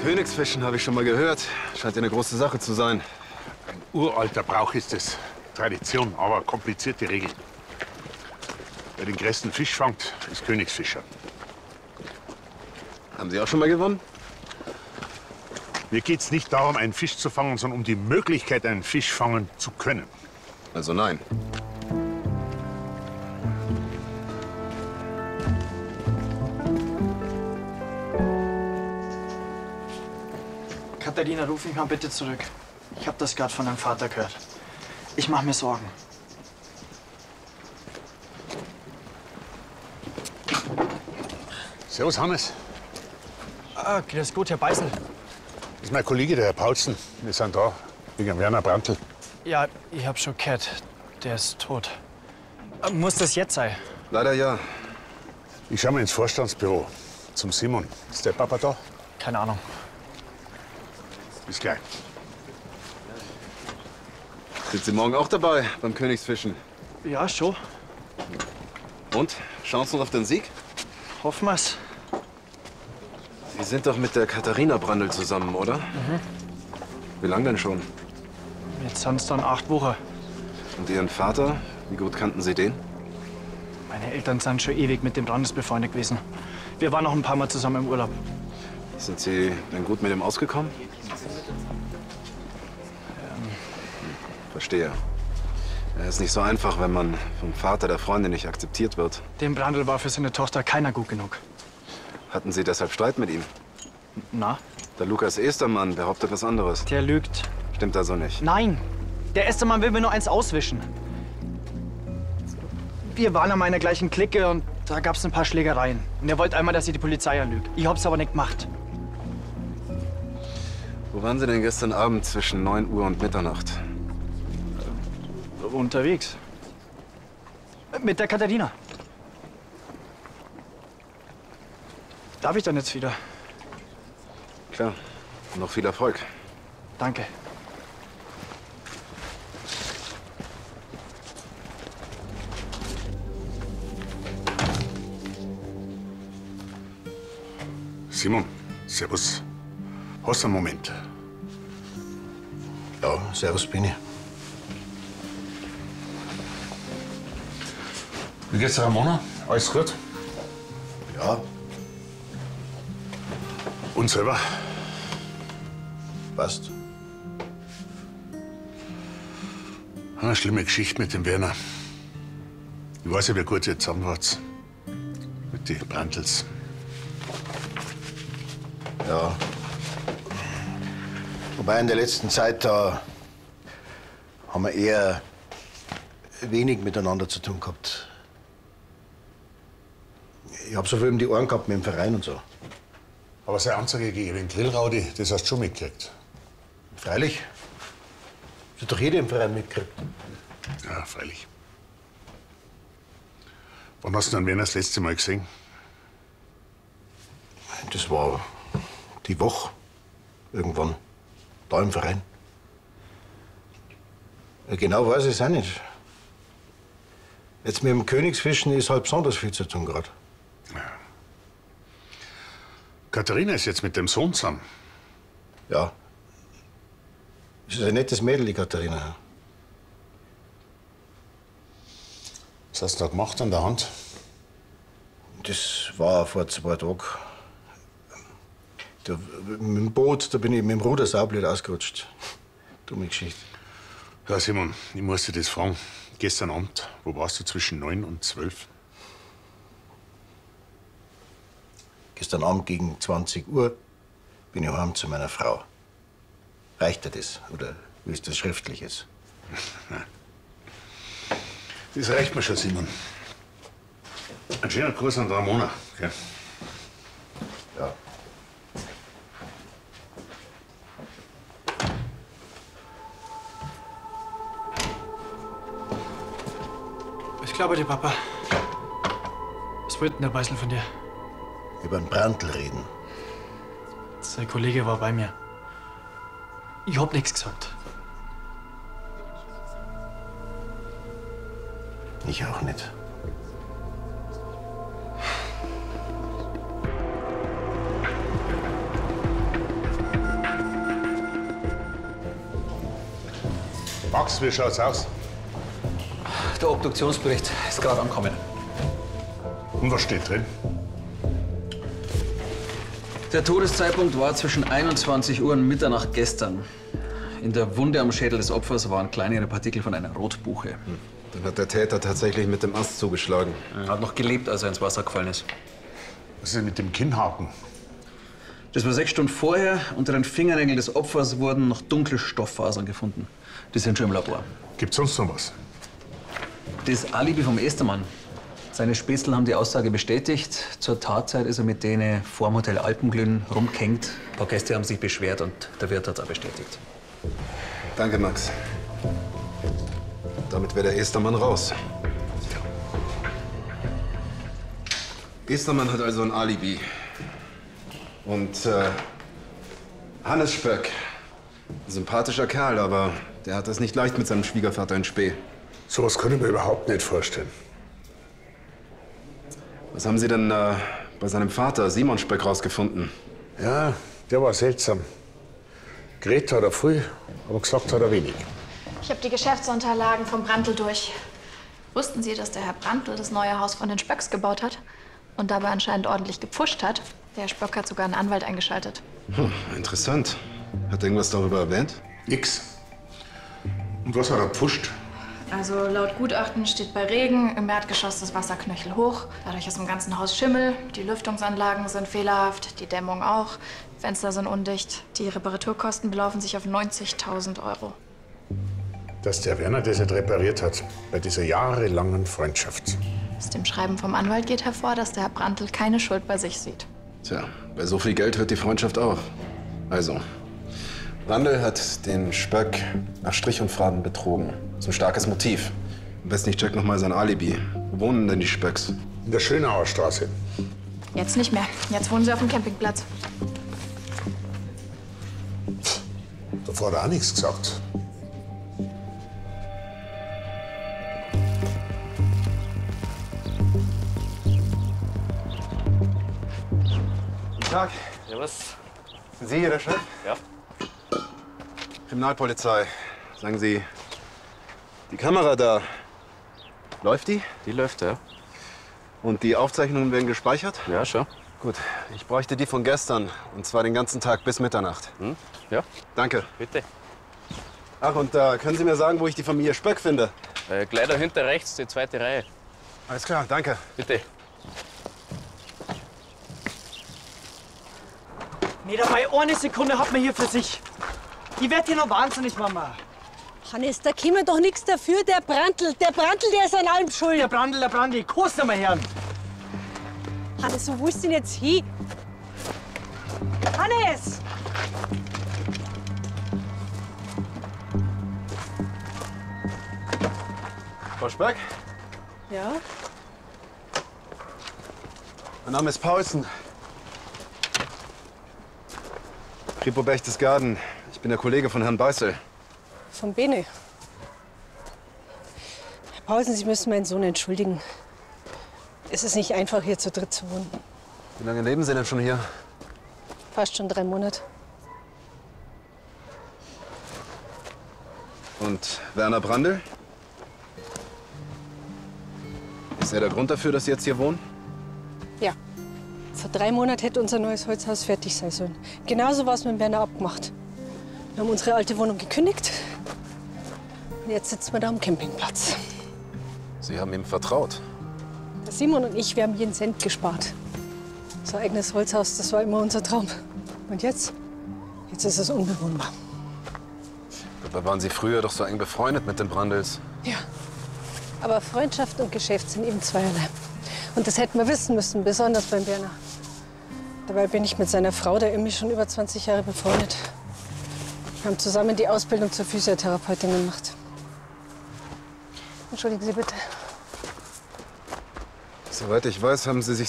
Königsfischen habe ich schon mal gehört. Scheint ja eine große Sache zu sein. Ein uralter Brauch ist es. Tradition, aber komplizierte Regel. Wer den größten Fisch fangt, ist Königsfischer. Haben Sie auch schon mal gewonnen? Mir geht es nicht darum, einen Fisch zu fangen, sondern um die Möglichkeit, einen Fisch fangen zu können. Also nein. Katharina, ruf mich mal bitte zurück. Ich habe das gerade von deinem Vater gehört. Ich mache mir Sorgen. Servus, Hannes. Ah, grüß gut, Herr Beißel. Das ist mein Kollege, der Herr Paulsen. Wir sind da wegen Werner Brandl. Ja, ich hab schon gehört. Der ist tot. Muss das jetzt sein? Leider ja. Ich schau mal ins Vorstandsbüro zum Simon. Ist der Papa da? Keine Ahnung. Bis gleich. Sind Sie morgen auch dabei beim Königsfischen? Ja, schon. Und? Chancen auf den Sieg? Hoffen wir's. Sie sind doch mit der Katharina Brandl zusammen, oder? Wie lange denn schon? Jetzt sind's dann 8 Wochen. Und Ihren Vater? Wie gut kannten Sie den? Meine Eltern sind schon ewig mit dem Brandes befreundet gewesen. Wir waren noch ein paar Mal zusammen im Urlaub. Sind Sie denn gut mit ihm ausgekommen? Verstehe. Es ist nicht so einfach, wenn man vom Vater der Freundin nicht akzeptiert wird. Dem Brandl war für seine Tochter keiner gut genug. Hatten Sie deshalb Streit mit ihm? Na? Der Lukas Estermann behauptet was anderes. Der lügt. Stimmt also nicht. Nein! Der Estermann will mir nur eins auswischen. Wir waren an meiner gleichen Clique und da gab's ein paar Schlägereien. Und er wollte einmal, dass ich die Polizei anlüge. Ich hab's aber nicht gemacht. Wo waren Sie denn gestern Abend zwischen 9 Uhr und Mitternacht? Unterwegs. Mit der Katharina. Darf ich dann jetzt wieder? Klar. Und noch viel Erfolg. Danke. Simon, servus. Hast du einen Moment? Ja, servus, Bini. Wie geht's der Ramona? Alles gut? Ja, Und selber? passt. Eine schlimme Geschichte mit dem Werner. Ich weiß ja, wie gut ihr zusammen wart. Mit den Brandls. Ja. Wobei in der letzten Zeit, da haben wir eher wenig miteinander zu tun gehabt. Ich hab so viel um die Ohren gehabt mit dem Verein und so. Aber seine Anzeige gegen den Grillraudi, das hast du schon mitgekriegt. Freilich. Das hat doch jeder im Verein mitgekriegt. Ja, freilich. Wann hast du den Werner das letzte Mal gesehen? Das war die Woche. Irgendwann. Da im Verein. Ja, genau weiß ich es auch nicht. Jetzt mit dem Königsfischen ist halt besonders viel zu tun gerade. Katharina ist jetzt mit dem Sohn zusammen. Ja. Das ist ein nettes Mädel, die Katharina. Was hast du da gemacht an der Hand? Das war vor 2 Tagen. Da, mit dem Boot, da bin ich mit dem Ruder saublöd ausgerutscht. Dumme Geschichte. Ja, Simon, ich muss dir das fragen. Gestern Abend, wo warst du zwischen 9 und 12? Gestern Abend gegen 20 Uhr bin ich heim zu meiner Frau. Reicht dir das? Oder willst du das Schriftliches? Das reicht mir schon, Simon. Ein schöner Gruß an Ramona. Okay. Ja. Ich glaube dir, Papa. Was wollte denn der Beißel von dir? Über den Brandl reden. Sein Kollege war bei mir. Ich hab nichts gesagt. Ich auch nicht. Max, wie schaut's aus? Der Obduktionsbericht ist gerade angekommen. Und was steht drin? Der Todeszeitpunkt war zwischen 21 Uhr und Mitternacht gestern. In der Wunde am Schädel des Opfers waren kleinere Partikel von einer Rotbuche. Dann hat der Täter tatsächlich mit dem Ast zugeschlagen. Er hat noch gelebt, als er ins Wasser gefallen ist. Was ist denn mit dem Kinnhaken? Das war 6 Stunden vorher. Unter den Fingernägeln des Opfers wurden noch dunkle Stofffasern gefunden. Die sind schon im Labor. Gibt's sonst noch was? Das Alibi vom Estermann. Seine Spätzle haben die Aussage bestätigt. Zur Tatzeit ist er mit denen vor dem Hotel Alpenglühen rumgehängt. Ein paar Gäste haben sich beschwert und der Wirt hat es auch bestätigt. Danke, Max. Damit wäre der Estermann raus. Estermann hat also ein Alibi. Und Hannes Spöck, ein sympathischer Kerl, aber der hat es nicht leicht mit seinem Schwiegervater in Spee. Sowas kann ich mir überhaupt nicht vorstellen. Was haben Sie denn bei seinem Vater, Simon Spöck, rausgefunden? Ja, der war seltsam. Geredet hat er viel, aber gesagt hat er wenig. Ich habe die Geschäftsunterlagen vom Brandl durch. Wussten Sie, dass der Herr Brandl das neue Haus von den Spöcks gebaut hat und dabei anscheinend ordentlich gepfuscht hat? Der Herr Spöck hat sogar einen Anwalt eingeschaltet. Interessant. Hat er irgendwas darüber erwähnt? Nix. Und was hat er gepfuscht? Also laut Gutachten steht bei Regen im Erdgeschoss das Wasser knöchelhoch. Dadurch ist im ganzen Haus Schimmel. Die Lüftungsanlagen sind fehlerhaft, die Dämmung auch. Fenster sind undicht. Die Reparaturkosten belaufen sich auf 90.000 €. Dass der Werner das nicht repariert hat, bei dieser jahrelangen Freundschaft. Aus dem Schreiben vom Anwalt geht hervor, dass der Herr Brandl keine Schuld bei sich sieht. Tja, bei so viel Geld hört die Freundschaft auf. Also, Brandl hat den Spöck nach Strich und Faden betrogen. So ein starkes Motiv. Am besten ich check noch mal sein Alibi. Wo wohnen denn die Spöcks? In der Schönauer Straße. Jetzt nicht mehr. Jetzt wohnen sie auf dem Campingplatz. Davor hat er auch nichts gesagt. Guten Tag. Ja, was? Sind Sie hier der Chef? Ja. Kriminalpolizei. Sagen Sie, die Kamera da, läuft die? Die läuft, ja. Und die Aufzeichnungen werden gespeichert? Ja, schon. Gut, ich bräuchte die von gestern. Und zwar den ganzen Tag bis Mitternacht. Hm? Ja, Danke. bitte. Ach, und können Sie mir sagen, wo ich die Familie Spöck finde? Gleich da hinter rechts, die zweite Reihe. Alles klar, danke. Bitte. Nee, dabei eine Sekunde hat man hier für sich. Die wird hier noch wahnsinnig, Mama. Hannes, da kann man doch nichts dafür. Der Brandl, der ist an allem schuld. Der Brandl, Kost mal Herrn. Hannes, wo ist denn jetzt hin? Hannes! Frau Spöck, Ja? mein Name ist Paulsen. Kripo Berchtesgaden. Ich bin der Kollege von Herrn Beißel. Von Bene. Herr Paulsen, Sie müssen meinen Sohn entschuldigen. Es ist nicht einfach, hier zu dritt zu wohnen. Wie lange leben Sie denn schon hier? Fast schon 3 Monate. Und Werner Brandl? Ist er der Grund dafür, dass Sie jetzt hier wohnen? Ja. Vor 3 Monaten hätte unser neues Holzhaus fertig sein sollen. Genauso war es mit Werner abgemacht. Wir haben unsere alte Wohnung gekündigt. Und jetzt sitzen wir da am Campingplatz. Sie haben ihm vertraut. Der Simon und ich, wir haben jeden Cent gespart. So ein eigenes Holzhaus, das war immer unser Traum. Und jetzt? Jetzt ist es unbewohnbar. Dabei waren Sie früher doch so eng befreundet mit den Brandls. Ja. Aber Freundschaft und Geschäft sind eben zweierlei. Und das hätten wir wissen müssen, besonders beim Werner. Dabei bin ich mit seiner Frau, der Immi, schon über 20 Jahre befreundet. Wir haben zusammen die Ausbildung zur Physiotherapeutin gemacht. Entschuldigen Sie bitte. Soweit ich weiß, haben Sie sich